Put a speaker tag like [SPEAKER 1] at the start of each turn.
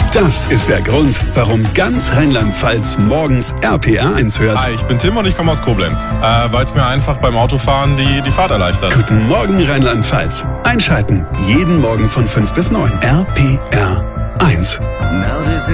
[SPEAKER 1] Das ist der Grund, warum ganz Rheinland-Pfalz morgens RPR 1 hört.
[SPEAKER 2] Hi, ich bin Tim und ich komme aus Koblenz, weil es mir einfach beim Autofahren die Fahrt erleichtert.
[SPEAKER 1] Guten Morgen Rheinland-Pfalz. Einschalten. Jeden Morgen von 5 bis 9. RPR 1.